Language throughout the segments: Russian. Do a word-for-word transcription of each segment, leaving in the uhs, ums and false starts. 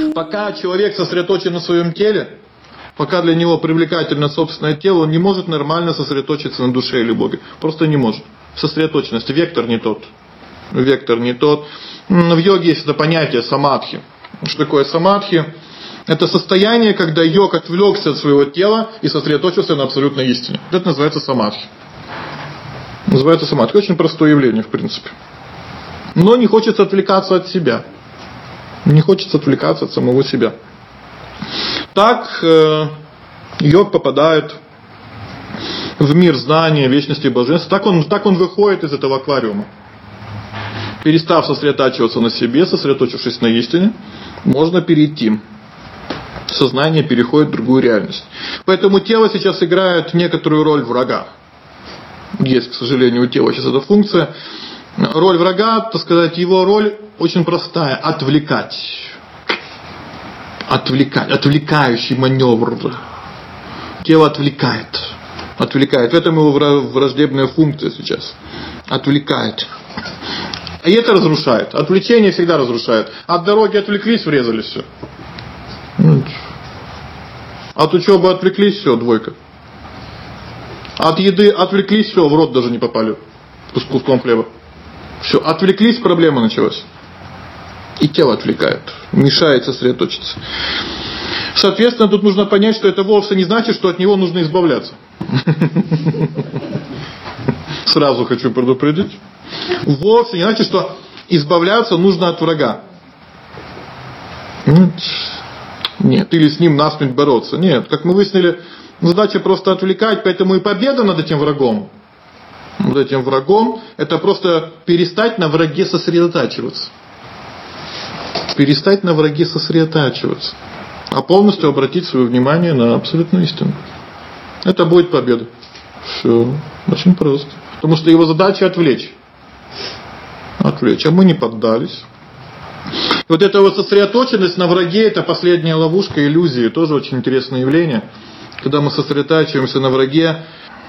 Пока человек сосредоточен на своем теле, пока для него привлекательно собственное тело, он не может нормально сосредоточиться на душе или Боге. Просто не может. Сосредоточенность. Вектор не тот. Вектор не тот. В йоге есть это понятие самадхи. Что такое самадхи? Это состояние, когда йог отвлекся от своего тела и сосредоточился на абсолютной истине. Это называется самадхи. Называется самадхи. Очень простое явление, в принципе. Но не хочется отвлекаться от себя. Не хочется отвлекаться от самого себя. Так э, йог попадает в мир знания, вечности и блаженства. Так он, так он выходит из этого аквариума. Перестав сосредотачиваться на себе, сосредоточившись на истине, можно перейти. Сознание переходит в другую реальность. Поэтому тело сейчас играет некоторую роль врага. Есть, к сожалению, у тела сейчас эта функция. Роль врага, так сказать, его роль очень простая. Отвлекать. Отвлекать. Отвлекающий маневр. Тело отвлекает. Отвлекает. В этом его враждебная функция сейчас. Отвлекает. И это разрушает. Отвлечение всегда разрушает. От дороги отвлеклись, врезались, все. От учебы отвлеклись, все, двойка. От еды отвлеклись, все, в рот даже не попали. С куском хлеба. Все, отвлеклись, проблема началась. И тело отвлекает. Мешает сосредоточиться. Соответственно, тут нужно понять, что это вовсе не значит, что от него нужно избавляться. Сразу хочу предупредить. Вовсе не значит, что избавляться нужно от врага. Нет, или с ним насмерть бороться. Нет, как мы выяснили, задача просто отвлекать, поэтому и победа над этим врагом. Над этим врагом это просто перестать на враге сосредотачиваться. Перестать на враге сосредотачиваться. А полностью обратить свое внимание на абсолютную истину. Это будет победа. Все, очень просто. Потому что его задача отвлечь. Отвлечь. А мы не поддались. Вот эта вот сосредоточенность на враге, это последняя ловушка иллюзии. Тоже очень интересное явление. Когда мы сосредотачиваемся на враге,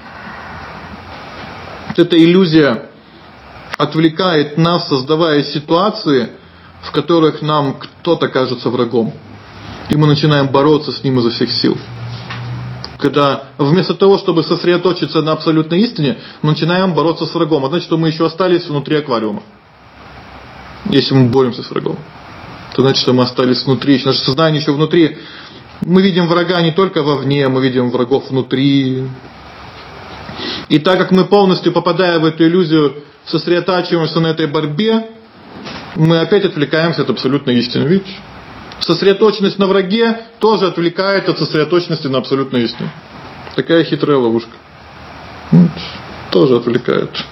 вот эта иллюзия отвлекает нас, создавая ситуации, в которых нам кто-то кажется врагом. И мы начинаем бороться с ним изо всех сил. Когда вместо того, чтобы сосредоточиться на абсолютной истине, мы начинаем бороться с врагом. А значит, что мы еще остались внутри аквариума. Если мы боремся с врагом, то значит, что мы остались внутри. Наше сознание еще внутри. Мы видим врага не только вовне, мы видим врагов внутри. И так как мы полностью, попадая в эту иллюзию, сосредотачиваемся на этой борьбе, мы опять отвлекаемся от абсолютной истины. Видите? Сосредоточенность на враге тоже отвлекает от сосредоточенности на абсолютной истине. Такая хитрая ловушка. Вот. Тоже отвлекает.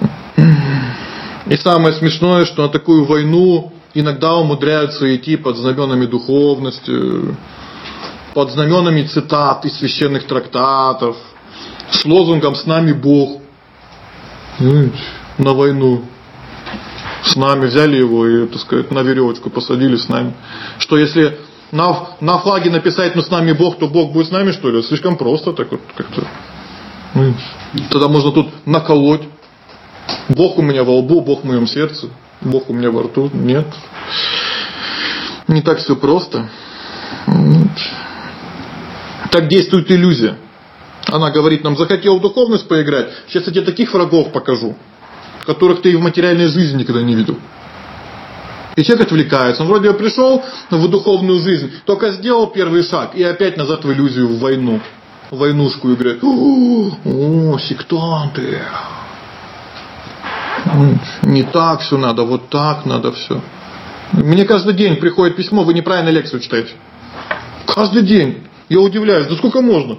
И самое смешное, что на такую войну иногда умудряются идти под знаменами духовности, под знаменами цитат из священных трактатов, с лозунгом «С нами Бог». На войну. С нами взяли его и, так сказать, на веревочку посадили с нами. Что если на, на флаге написать «Ну с нами Бог», то Бог будет с нами, что ли? Слишком просто так вот как-то. Тогда можно тут наколоть. Бог у меня во лбу, Бог в моем сердце, Бог у меня во рту. Нет. Не так все просто. Так действует иллюзия. Она говорит нам: захотел в духовность поиграть, сейчас я тебе таких врагов покажу, которых ты и в материальной жизни никогда не видел. И человек отвлекается. Он вроде бы пришел в духовную жизнь, только сделал первый шаг и опять назад в иллюзию, в войну. В войнушку играет. О, сектанты. Не так все надо, вот так надо все. Мне каждый день приходит письмо: вы неправильно лекцию читаете. Каждый день. Я удивляюсь, да сколько можно?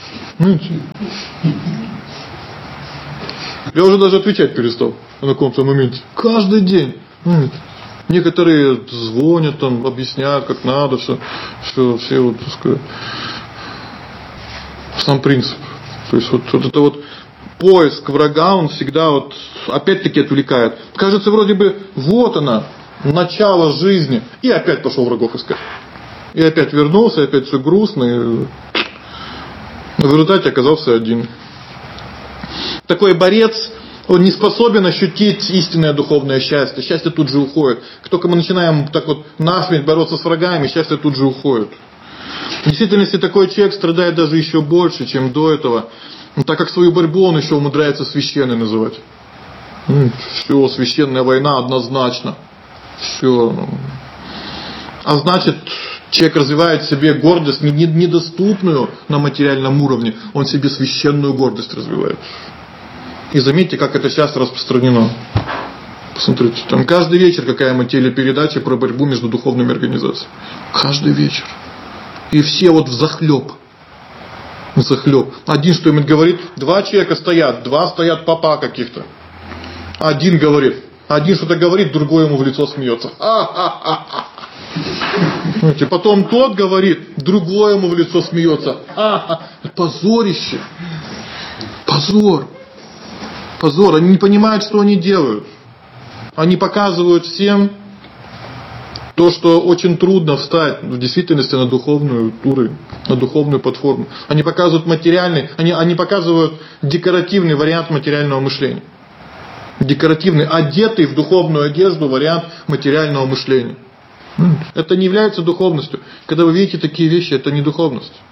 Я уже даже отвечать перестал на каком-то моменте. Каждый день. Некоторые звонят, там, объясняют, как надо, все, все, все вот, так сказать, сам принцип. То есть вот, вот это вот поиск врага, он всегда вот опять-таки отвлекает. Кажется, вроде бы вот она, начало жизни, и опять пошел врагов искать. И опять вернулся, и опять все грустно, и в результате оказался один. Такой борец, Он не способен ощутить истинное духовное счастье. Счастье тут же уходит. Как только мы начинаем так вот насмерть бороться с врагами, счастье тут же уходит. В действительности такой человек страдает даже еще больше, чем до этого. Ну, так как свою борьбу он еще умудряется священной называть. Ну, все, священная война однозначно. Все. А значит, человек развивает в себе гордость недоступную на материальном уровне. Он в себе священную гордость развивает. И заметьте, как это сейчас распространено. Посмотрите, там каждый вечер какая-нибудь телепередача про борьбу между духовными организациями. Каждый вечер. И все вот взахлеб. Взахлеб. Один что-нибудь говорит, два человека стоят, два стоят попа каких-то. Один говорит, один что-то говорит, другой ему в лицо смеется. А-а-а-а. Потом тот говорит, другой ему в лицо смеется. А-а-а. Позорище. Позор. Позор. Они не понимают, что они делают. Они показывают всем то, что очень трудно встать в действительности на духовную уровень, на духовную платформу. Они показывают материальный, они, они показывают декоративный вариант материального мышления. Декоративный, одетый в духовную одежду вариант материального мышления. Это не является духовностью. Когда вы видите такие вещи, это не духовность.